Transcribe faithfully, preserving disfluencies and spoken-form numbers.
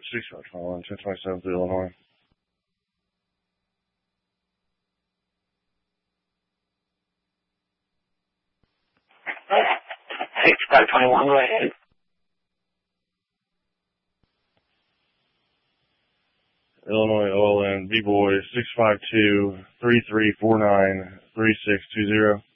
sixty-five twenty-one, ten twenty-seven through Illinois. sixty-five twenty-one, go ahead. Illinois O L N, B-Boy, six five two, three three four nine, three six two zero.